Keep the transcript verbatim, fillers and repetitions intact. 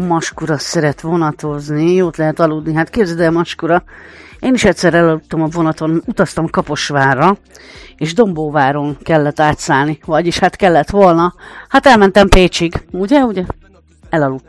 Maskura szeret vonatozni, jót lehet aludni. Hát képzeld el, Maskura, én is egyszer elaludtam a vonaton, utaztam Kaposvárra, és Dombóváron kellett átszállni, vagyis hát kellett volna. Hát elmentem Pécsig, ugye, ugye? Elaludtam.